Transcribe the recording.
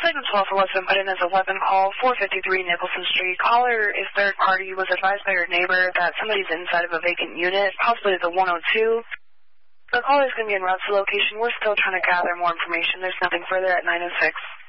Segment 12 for what's been put in as a weapon call, 453 Nicholson Street. Caller is third party. Was advised by your neighbor that somebody's inside of a vacant unit, possibly the 102. The caller is going to be en route to location. We're still trying to gather more information. There's nothing further at 906.